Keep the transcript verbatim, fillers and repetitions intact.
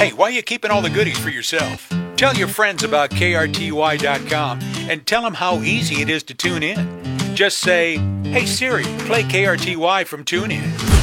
Hey, why are you keeping all the goodies for yourself? Tell your friends about K R T Y dot com and tell them how easy it is to tune in. Just say, hey Siri, play K R T Y from TuneIn.